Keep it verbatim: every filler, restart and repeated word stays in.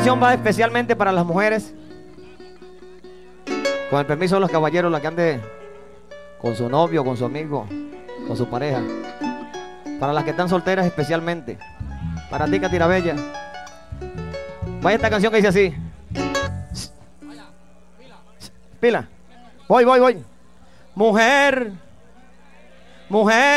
canción va especialmente para las mujeres. Con el permiso de los caballeros, la que ande con su novio, con su amigo, con su pareja. Para las que están solteras especialmente. Para ti, Catira Bella. Vaya esta canción que dice así. Pila. Voy, voy, voy. Mujer. Mujer.